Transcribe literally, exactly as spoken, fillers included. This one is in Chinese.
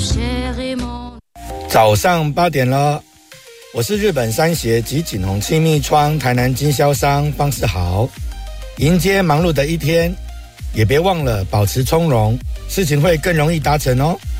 早上八点了，我是日本三协及锦宏气密窗台南经销商方世豪。迎接忙碌的一天，也别忘了保持从容，事情会更容易达成哦。